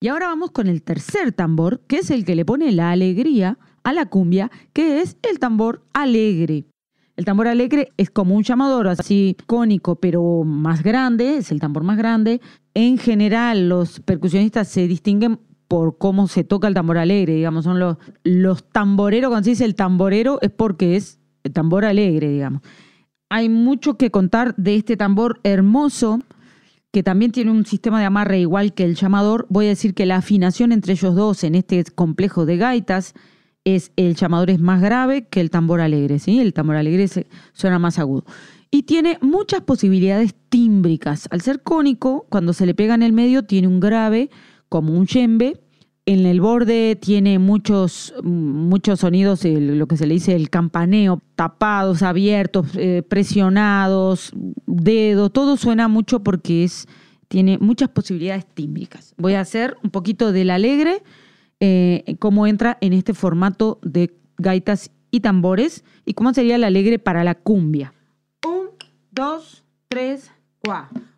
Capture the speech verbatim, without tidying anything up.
Y ahora vamos con el tercer tambor, que es el que le pone la alegría a la cumbia, que es el tambor alegre. El tambor alegre es como un llamador así cónico, pero más grande, es el tambor más grande. En general, los percusionistas se distinguen por cómo se toca el tambor alegre, digamos, son los, los tamboreros. Cuando se dice el tamborero es porque es el tambor alegre, digamos. Hay mucho que contar de este tambor hermoso, que también tiene un sistema de amarre igual que el llamador. Voy a decir que la afinación entre ellos dos en este complejo de gaitas es el llamador es más grave que el tambor alegre, ¿sí? El tambor alegre se, suena más agudo. Y tiene muchas posibilidades tímbricas. Al ser cónico, cuando se le pega en el medio, tiene un grave como un yembe. En el borde tiene muchos, muchos sonidos, el, lo que se le dice el campaneo, tapados, abiertos, eh, presionados, dedos, todo suena mucho porque es, tiene muchas posibilidades tímbricas. Voy a hacer un poquito del alegre, eh, cómo entra en este formato de gaitas y tambores y cómo sería el alegre para la cumbia. Un, dos, tres, cuatro.